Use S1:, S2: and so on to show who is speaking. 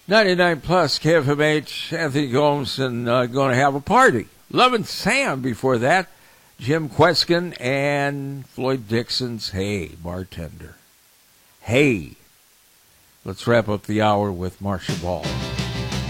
S1: 99 plus KFMH, Anthony Gomes, and going to have a party. Love and Sam before that. Jim Kweskin and Floyd Dixon's Hey, Bartender. Hey. Let's wrap up the hour with Marcia Ball.